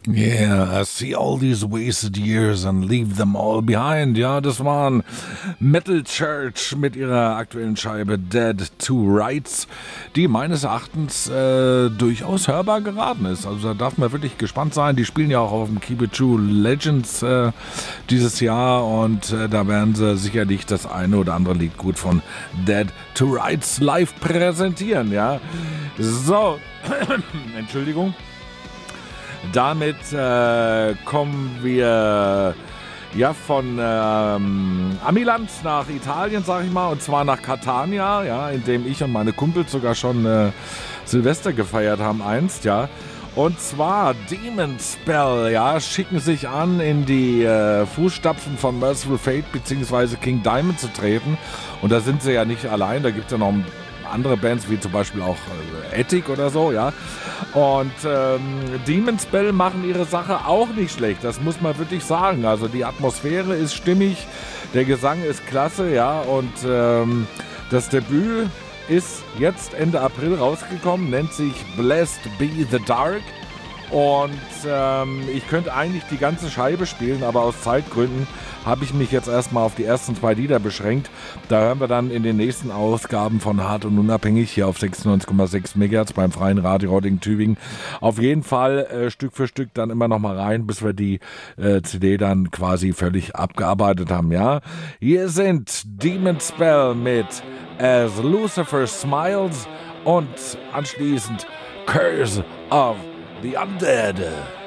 Yeah, I see all these wasted years and leave them all behind. Ja, das waren Metal Church mit ihrer aktuellen Scheibe Dead to Rights, die meines Erachtens durchaus hörbar geraten ist. Also da darf man wirklich gespannt sein. Die spielen ja auch auf dem Keep It True Legends dieses Jahr und da werden sie sicherlich das eine oder andere Lied gut von Dead to Rights live präsentieren. Ja, so, Entschuldigung. Damit kommen wir ja von Amiland nach Italien, sag ich mal, und zwar nach Catania, ja, in dem ich und meine Kumpels sogar schon Silvester gefeiert haben einst, ja. Und zwar Demon Spell, ja, schicken sich an, in die Fußstapfen von Merciful Fate bzw. King Diamond zu treten. Und da sind sie ja nicht allein, da gibt es ja noch andere Bands, wie zum Beispiel auch Attic oder so, ja. Und Demon Spell machen ihre Sache auch nicht schlecht, das muss man wirklich sagen. Also die Atmosphäre ist stimmig, der Gesang ist klasse, ja. Und das Debüt ist jetzt Ende April rausgekommen, nennt sich Blessed Be the Dark. Und ich könnte eigentlich die ganze Scheibe spielen, aber aus Zeitgründen habe ich mich jetzt erstmal auf die ersten 2 Lieder beschränkt. Da hören wir dann in den nächsten Ausgaben von Hart und Unabhängig hier auf 96,6 MHz beim Freien Radio Rodding Tübingen. Auf jeden Fall Stück für Stück dann immer noch mal rein, bis wir die CD dann quasi völlig abgearbeitet haben. Ja, hier sind Demon Spell mit As Lucifer Smiles und anschließend Curse of the Undead.